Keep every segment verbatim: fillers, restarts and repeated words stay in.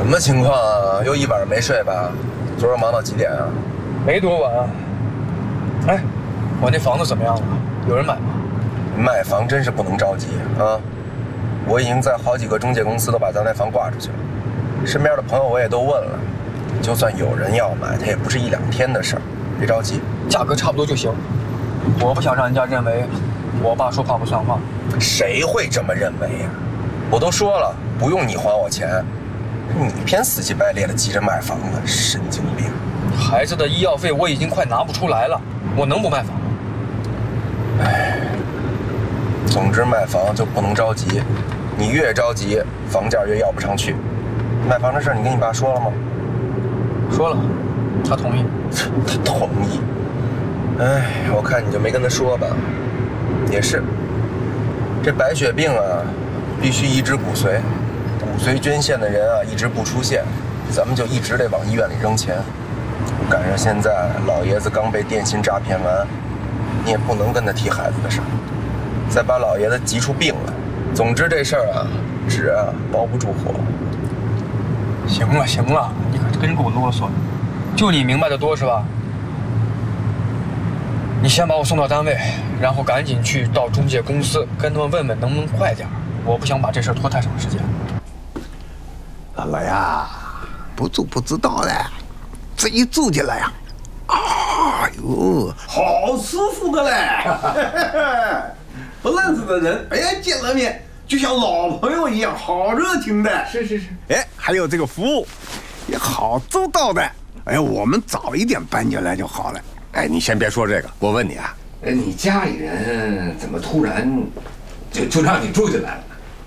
什么情况啊？又一晚上没睡吧？昨儿忙到几点啊？ 没多晚。哎，我那房子怎么样了？有人买吗？ 卖房真是不能着急啊！我已经在好几个中介公司都把咱那房挂出去了，身边的朋友我也都问了，就算有人要买，它也不是一两天的事儿，别着急， 价格差不多就行。我不想让人家认为我爸说话不算话。 谁会这么认为呀？我都说了，不用你还我钱，你偏死乞白赖的急着卖房子，神经病！ 孩子的医药费我已经快拿不出来了，我能不卖房吗？ 哎，总之卖房就不能着急，你越着急，房价越要不上去。卖房的事你跟你爸说了吗？ 说了，他同意。 他同意？哎，我看你就没跟他说吧。也是，这白血病啊，必须移植骨髓，骨髓捐献的人啊一直不出现，咱们就一直得往医院里扔钱。赶上现在老爷子刚被电信诈骗完，你也不能跟他提孩子的事儿，再把老爷子急出病来。总之这事儿啊，纸啊包不住火。 行了行了，你可真够啰嗦的，就你明白的多是吧？你先把我送到单位，然后赶紧去到中介公司跟他们问问能不能快点，我不想把这事拖太长时间。 老了呀，不住不知道的，这一住进来呀，哎呦，好舒服的嘞！不认识的人，哎呀，见了面就像老朋友一样，好热情的。 是是是， 哎，还有这个服务也好周到的。哎呀，我们早一点搬进来就好了。 哎，你先别说这个，我问你啊，你家里人怎么突然就就让你住进来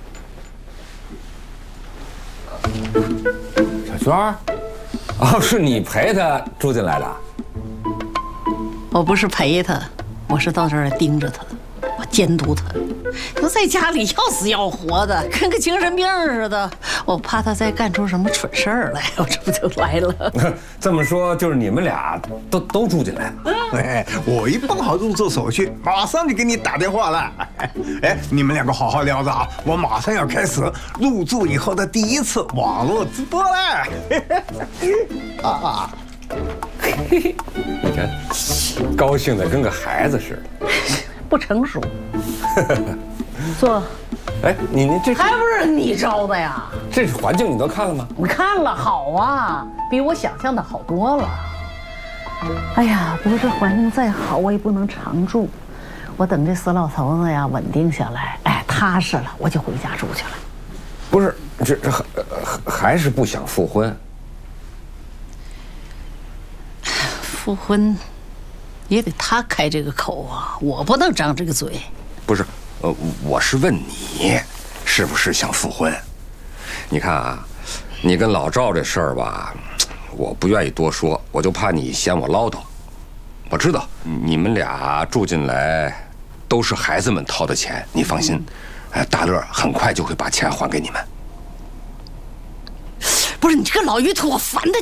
了？ 小娟儿，哦，是你陪他住进来的？ 我不是陪他，我是到这儿来盯着他，我监督他。他在家里要死要活的，跟个精神病似的。我怕他再干出什么蠢事儿来，我这不就来了？ 这么说就是你们俩都都住进来了？ 哎，我一办好入住手续，马上就给你打电话了。哎，你们两个好好聊着啊，我马上要开始入住以后的第一次网络直播了。啊， 你看，高兴的跟个孩子似的。 不成熟。坐。 哎，你你这还不是你招的呀？ 这环境你都看了吗？ 我看了，好啊，比我想象的好多了。哎呀，不过这环境再好，我也不能常住。我等这死老头子呀稳定下来，哎，踏实了，我就回家住去了。 不是，这这还还是不想复婚？ 复婚也得他开这个口啊，我不能张这个嘴。 不是，呃，我是问你，是不是想复婚？你看啊，你跟老赵这事儿吧，我不愿意多说，我就怕你嫌我唠叨。我知道你们俩住进来都是孩子们掏的钱，你放心，呃，大乐很快就会把钱还给你们。 不是你这个老于头，我烦的